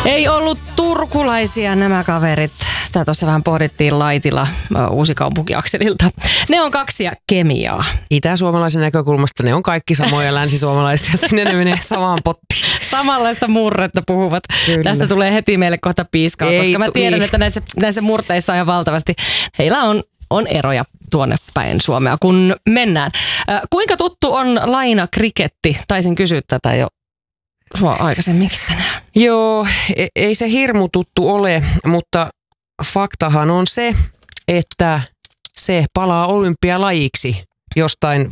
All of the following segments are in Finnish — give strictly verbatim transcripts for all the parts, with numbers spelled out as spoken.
Ei ollut turkulaisia nämä kaverit. Sitä tuossa vähän pohdittiin Laitila Uusikaupunki-akselilta. Ne on kaksi ja kemiaa. Itä-suomalaisen näkökulmasta ne on kaikki samoja länsisuomalaisia. Sinne ne menee samaan pottiin. Samanlaista murretta puhuvat. Kyllä. Tästä tulee heti meille kohta piiskaa, Ei, koska mä tiedän, niin. että näissä, näissä murteissa on valtavasti. Heillä on, on eroja tuonne päin Suomea, kun mennään. Äh, kuinka tuttu on lainakriketti? Taisin kysyä tätä jo sua aikaisemminkin tänään. Joo, ei se hirmu tuttu ole, mutta faktahan on se, että se palaa olympialajiksi jostain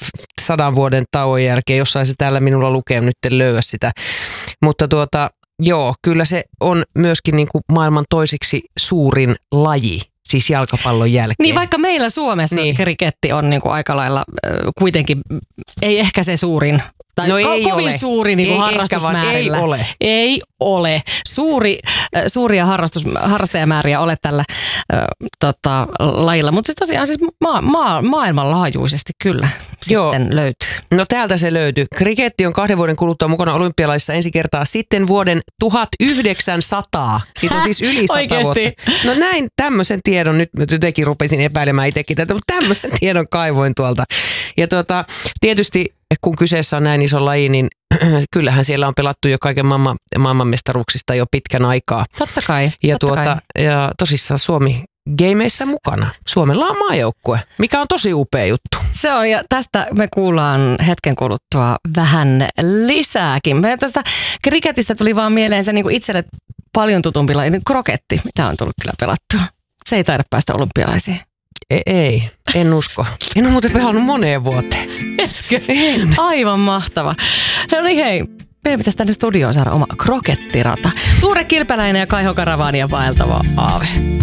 sadan vuoden tauon jälkeen. Jossain se täällä minulla lukee, nyt en löyä sitä. Mutta tuota, joo, kyllä se on myöskin niin kuin maailman toiseksi suurin laji. Siis jalkapallon jälkeen. Niin vaikka meillä Suomessa niin. kriketti on niinku aika lailla äh, kuitenkin, ei ehkä se suurin, tai no ko- ei kovin ole. suuri niinku ei harrastusmäärillä. Ei ole. Ei ole. Suuri, äh, suuria harrastus, harrastajamääriä ole tällä äh, tota, lajilla, mutta siis tosiaan siis ma- ma- maailmanlaajuisesti kyllä Joo. sitten löytyy. No täältä se löytyy. Kriketti on kahden vuoden kuluttua mukana olympialaisissa ensi kertaa sitten vuoden tuhatyhdeksänsataa. Siitä on siis yli sata Oikeesti? vuotta. No näin, tämmöisen tiedon, nyt jotenkin rupesin epäilemään itsekin tätä, mutta tämmöisen tiedon kaivoin tuolta. Ja tuota, tietysti kun kyseessä on näin iso laji, niin kyllähän siellä on pelattu jo kaiken maailman, maailmanmestaruuksista jo pitkän aikaa. Totta kai. Ja, totta tuota, kai. ja tosissaan Suomi gameissa mukana. Suomella on maajoukkue, mikä on tosi upea juttu. Se on, ja tästä me kuullaan hetken kuluttua vähän lisääkin. Me tuosta kriketistä tuli vaan mieleen se niin kuin itselle paljon tutumpi laji, kroketti, mitä on tullut kyllä pelattua. Se ei taida päästä olympialaisiin. Ei, ei, en usko. En ole muuten pelannut moneen vuoteen. Etkö? En. Aivan mahtava. No niin hei, meidän pitäisi tänne studioon saada oma krokettirata. Tuure Kilpeläinen ja Kaiho Karavaani ja vaeltava Aave.